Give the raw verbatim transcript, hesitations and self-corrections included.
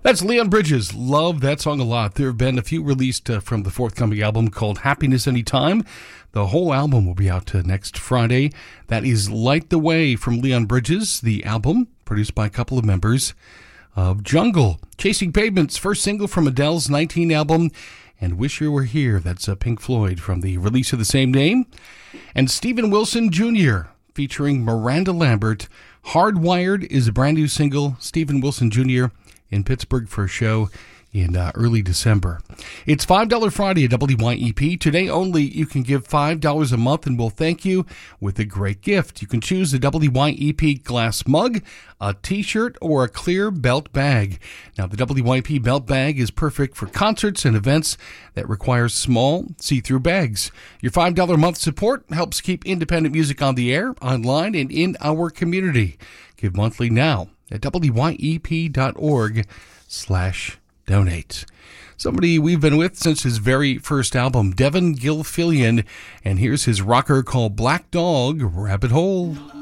That's Leon Bridges. Love that song a lot. There have been a few released uh, from the forthcoming album called Happiness Anytime. The whole album will be out uh, next Friday. That is Light the Way from Leon Bridges, the album produced by a couple of members of Jungle. Chasing Pavement's first single from Adele's nineteen album, and Wish You Were Here. That's uh, Pink Floyd from the release of the same name. And Steven Wilson Junior featuring Miranda Lambert. Hardwired is a brand new single. Steven Wilson Junior in Pittsburgh for a show in uh, early December. It's five dollars Friday at W Y E P. Today only, you can give five dollars a month and we'll thank you with a great gift. You can choose a W Y E P glass mug, a t-shirt, or a clear belt bag. Now, the W Y E P belt bag is perfect for concerts and events that require small, see-through bags. Your five dollars a month support helps keep independent music on the air, online, and in our community. Give monthly now at W Y E P dot org slash donate. Somebody we've been with since his very first album, Devin Gilfillian, and here's his rocker called Black Dog Rabbit Hole.